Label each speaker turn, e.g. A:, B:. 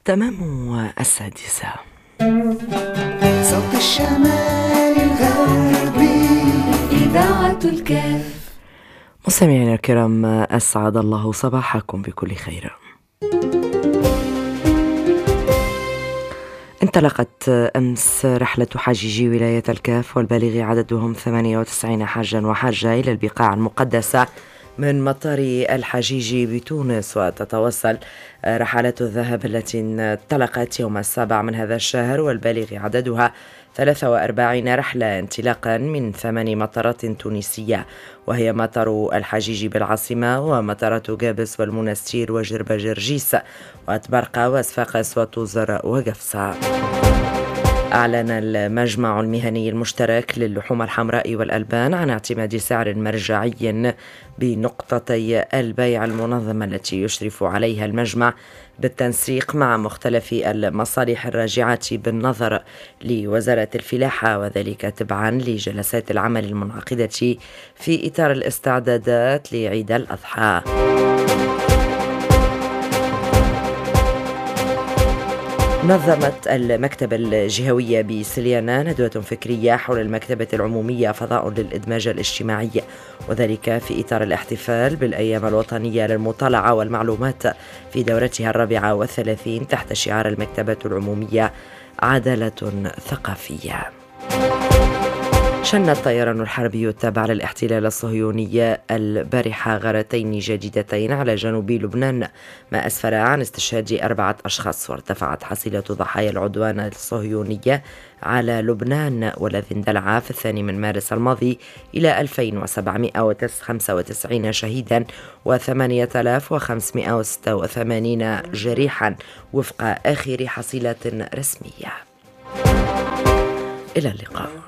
A: تمام 6.
B: صوت الشمال الغربي إذاعة الكاف.
A: مستمعينا الكرام، أسعد الله صباحكم بكل خير. انطلقت أمس رحلة حاجيجي ولاية الكاف والبالغ عددهم 98 حاجا وحاجة إلى البقاع المقدسة من مطار الحجيجي بتونس، وتتوصل رحلات الذهاب التي انطلقت يوم 7 من هذا الشهر والبالغ عددها 43 رحلة انطلاقا من 8 مطارات تونسية، وهي مطار الحجيجي بالعاصمة ومطارات قابس والمنستير وجربة جرجيس وأتبرقة وصفاقس وطوزر وقفصة. أعلن المجمع المهني المشترك للحوم الحمراء والألبان عن اعتماد سعر مرجعي بنقطتي البيع المنظمة التي يشرف عليها المجمع بالتنسيق مع مختلف المصالح الراجعة بالنظر لوزارة الفلاحة، وذلك تبعا لجلسات العمل المنعقدة في إطار الاستعدادات لعيد الأضحى. نظمت المكتبة الجهوية بسليانة ندوة فكرية حول المكتبة العمومية فضاء للإدماج الاجتماعي، وذلك في إطار الاحتفال بالأيام الوطنية للمطالعة والمعلومات في دورتها 34 تحت شعار المكتبة العمومية عدالة ثقافية. شن الطيران الحربي التابع للاحتلال الصهيوني البارحة غارتين جديدتين على جنوب لبنان، ما أسفر عن استشهاد 4 أشخاص، وارتفعت حصيلة ضحايا العدوان الصهيوني على لبنان والذي اندلع في 2 من مارس الماضي إلى 2795 شهيدا و8586 جريحا وفق آخر حصيلة رسمية. إلى اللقاء.